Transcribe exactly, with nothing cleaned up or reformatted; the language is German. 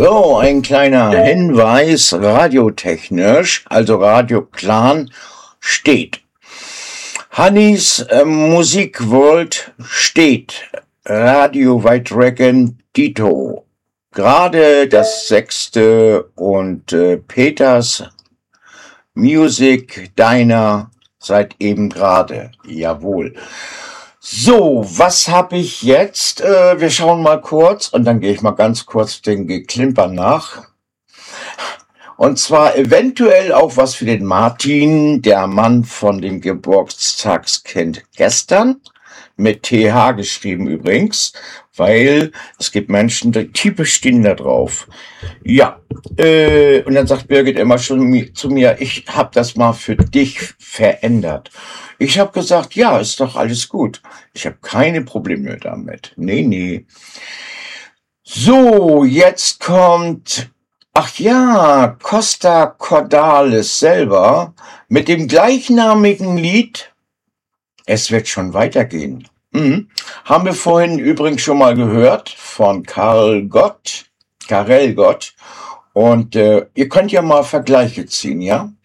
So, ein kleiner Hinweis, radiotechnisch, also Radio Clan steht. Hannis äh, Musik World steht. Radio White Dragon Dito. Gerade das sechste und äh, Peters Music Diner seit eben gerade. Jawohl. So, was habe ich jetzt? Äh, wir schauen mal kurz und dann gehe ich mal ganz kurz den Geklimper nach. Und zwar eventuell auch was für den Martin, der Mann von dem Geburtstagskind gestern, mit T H geschrieben übrigens, weil es gibt Menschen, die typisch stehen da drauf. Ja, äh, und dann sagt Birgit immer schon zu mir, ich habe das mal für dich verändert. Ich habe gesagt, ja, ist doch alles gut. Ich habe keine Probleme damit. Nee, nee. So, jetzt kommt, ach ja, Costa Cordalis selber mit dem gleichnamigen Lied Es wird schon weitergehen. Mhm. Haben wir vorhin übrigens schon mal gehört von Karel Gott, Karel Gott. Und äh, ihr könnt ja mal Vergleiche ziehen, ja?